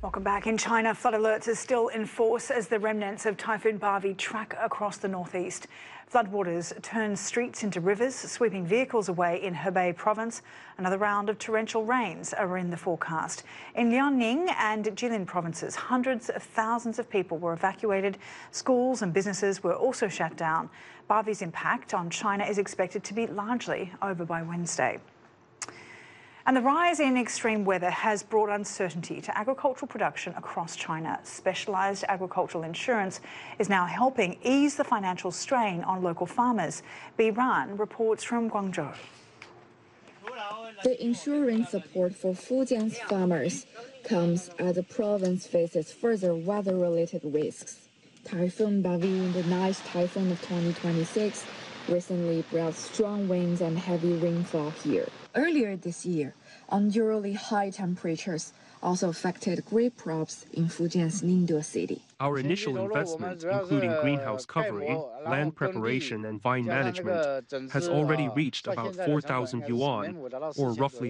Welcome back. In China, flood alerts are still in force as the remnants of Typhoon Bavi track across the northeast. Floodwaters turn streets into rivers, sweeping vehicles away in Hebei province. Another round of torrential rains are in the forecast. In Liaoning and Jilin provinces, hundreds of thousands of people were evacuated. Schools and businesses were also shut down. Bavi's impact on China is expected to be largely over by Wednesday. And the rise in extreme weather has brought uncertainty to agricultural production across China. Specialised agricultural insurance is now helping ease the financial strain on local farmers. Bi Ran reports from Guangzhou. The insurance support for Fujian's farmers comes as the province faces further weather-related risks. Typhoon Bavi, the ninth typhoon of 2026, recently brought strong winds and heavy rainfall here. Earlier this year, unusually high temperatures also affected grape crops in Fujian's Ningde city. Our initial investment, including greenhouse covering, land preparation and vine management, has already reached about 4,000 yuan, or roughly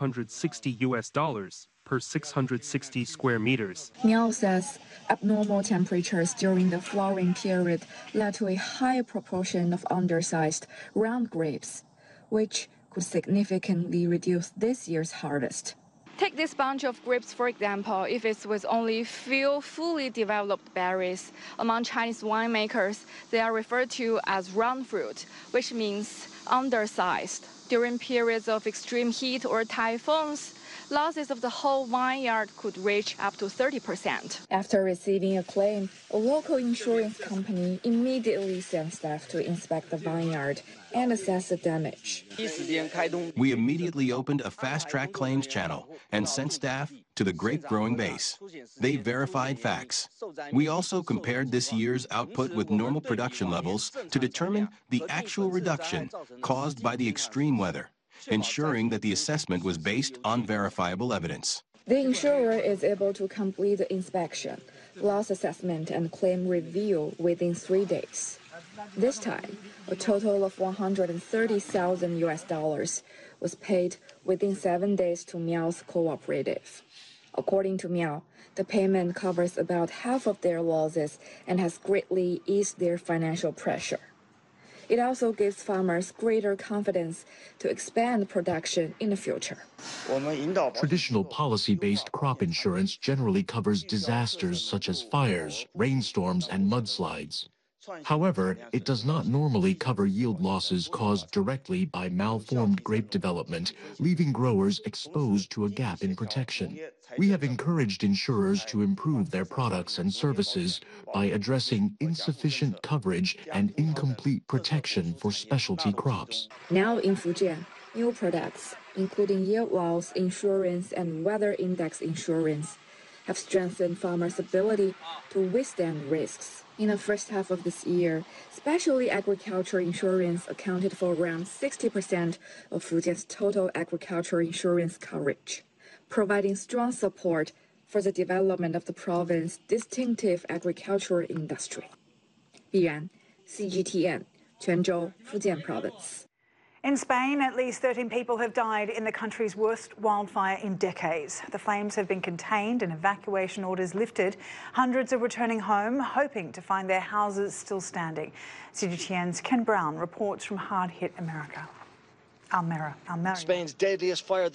$560 per 660 square meters. Miao says abnormal temperatures during the flowering period led to a high proportion of undersized round grapes, which could significantly reduce this year's harvest. Take this bunch of grapes, for example. If it's with only few fully developed berries, among Chinese winemakers, they are referred to as round fruit, which means undersized. During periods of extreme heat or typhoons, losses of the whole vineyard could reach up to 30%. After receiving a claim, a local insurance company immediately sent staff to inspect the vineyard and assess the damage. We immediately opened a fast-track claims channel and sent staff to the grape-growing base. They verified facts. We also compared this year's output with normal production levels to determine the actual reduction caused by the extreme weather, ensuring that the assessment was based on verifiable evidence. The insurer is able to complete the inspection, loss assessment, and claim review within 3 days. This time, a total of $130,000 was paid within 7 days to Miao's cooperative. According to Miao, the payment covers about half of their losses and has greatly eased their financial pressure. It also gives farmers greater confidence to expand production in the future. Traditional policy-based crop insurance generally covers disasters such as fires, rainstorms, and mudslides. However, it does not normally cover yield losses caused directly by malformed grape development, leaving growers exposed to a gap in protection. We have encouraged insurers to improve their products and services by addressing insufficient coverage and incomplete protection for specialty crops. Now in Fujian, new products, including yield loss insurance and weather index insurance, have strengthened farmers' ability to withstand risks. In the first half of this year, specialty agriculture insurance accounted for around 60% of Fujian's total agriculture insurance coverage, providing strong support for the development of the province's distinctive agricultural industry. Bi Ran, CGTN, Quanzhou, Fujian Province. In Spain, at least 13 people have died in the country's worst wildfire in decades. The flames have been contained and evacuation orders lifted. Hundreds are returning home, hoping to find their houses still standing. CGTN's Ken Brown reports from hard-hit Almeria. Spain's deadliest fire.